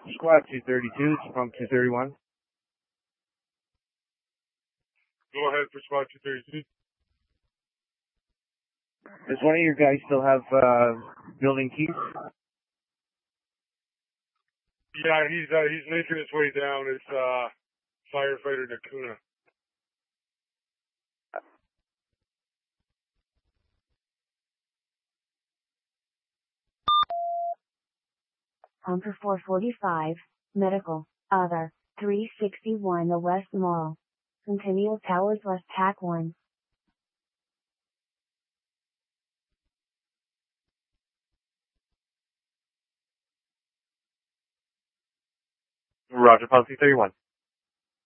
Squad 232, it's from 231. Go ahead for squad 232. Does one of your guys still have building keys? Yeah, he's making his way down. It's firefighter Nakuna. For 445, medical, other, 361 the West Mall. Centennial Towers West TAC 1. Roger, policy 31.